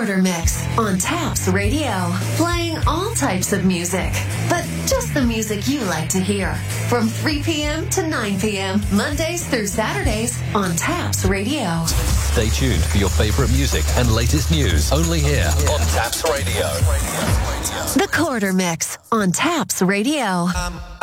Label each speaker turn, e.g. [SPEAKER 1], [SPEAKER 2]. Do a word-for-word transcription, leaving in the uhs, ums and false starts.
[SPEAKER 1] Quarter Mix on Taps Radio. Playing all types of music, but just the music you like to hear. From three p.m. to nine p.m. Mondays through Saturdays on Taps Radio.
[SPEAKER 2] Stay tuned for your favorite music and latest news only here on Taps Radio.
[SPEAKER 1] The Quarter Mix on Taps Radio.
[SPEAKER 3] Um,